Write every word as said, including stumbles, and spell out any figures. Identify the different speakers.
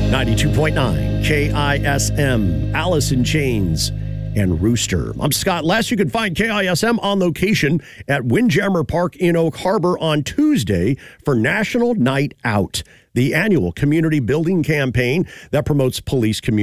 Speaker 1: ninety-two point nine K I S M, Alice in Chains and Rooster. I'm Scott Less. You can find K I S M on location at Windjammer Park in Oak Harbor on Tuesday for National Night Out, the annual community building campaign that promotes police community